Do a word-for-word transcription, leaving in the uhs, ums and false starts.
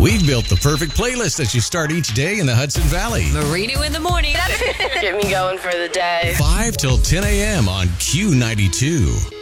We've built the perfect playlist as you start each day in the Hudson Valley. Marino in the morning. Get me going for the day. five till ten a.m. on Q ninety-two.